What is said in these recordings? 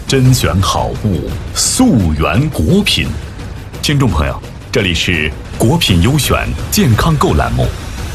甄选好物，溯源果品。听众朋友，这里是果品优选健康购栏目。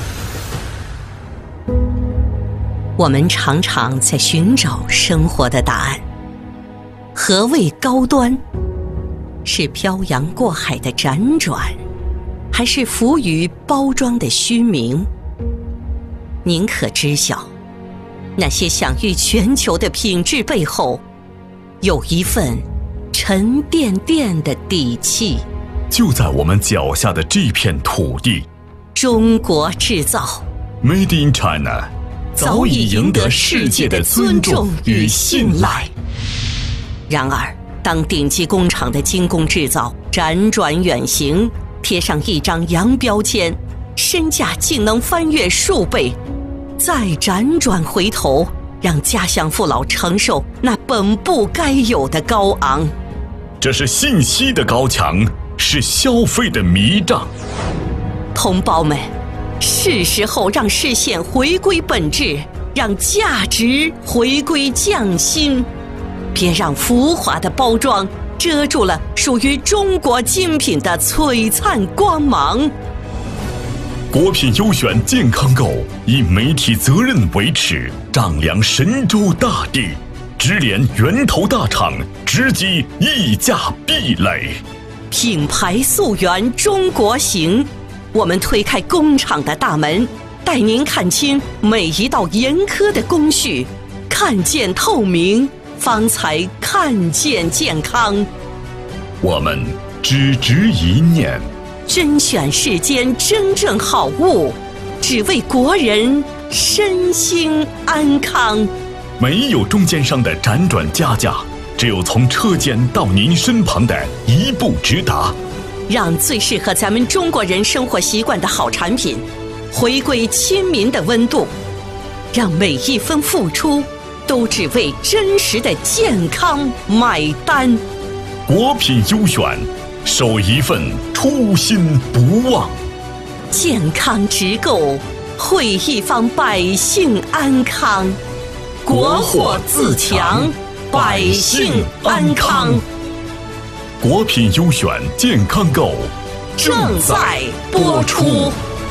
我们常常在寻找生活的答案。何谓高端？是漂洋过海的辗转，还是浮于包装的虚名？您可知晓，那些享誉全球的品质背后，有一份沉甸甸的底气。 就在我们脚下的这片土地， 中国制造 Made in China 早已赢得世界的尊重与信赖。 然而，当顶级工厂的精工制造辗转远行，贴上一张洋标签，身价竟能翻越数倍，再辗转回头，让家乡父老承受那本不该有的高昂。 这是信息的高墙，是消费的迷障。 同胞们，是时候让视线回归本质，让价值回归匠心。别让浮华的包装遮住了属于中国精品的璀璨光芒。 果品优选健康购以媒体责任为耻，丈量神州大地，直连源头大厂，直击溢价壁垒。 品牌溯源中国行，我们推开工厂的大门，带您看清每一道严苛的工序，看见透明，方才看见健康。 我们只执一念， 甄选世间真正好物，只为国人身心安康。 没有中间商的辗转加价，只有从车间到您身旁的一步直达。 让最适合咱们中国人生活习惯的好产品回归亲民的温度，让每一分付出都只为真实的健康买单。 果品优选，守一份初心不忘。 健康直购，惠一方百姓安康。国货自强，百姓安康。 果品优选健康购正在播出。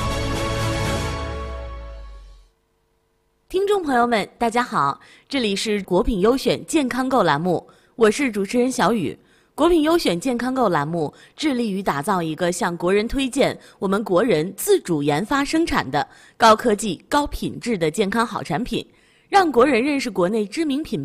听众朋友们，大家好，这里是果品优选健康购栏目，我是主持人小雨。果品优选健康购栏目致力于打造一个向国人推荐我们国人自主研发生产的高科技、高品质的健康好产品，让国人认识国内知名品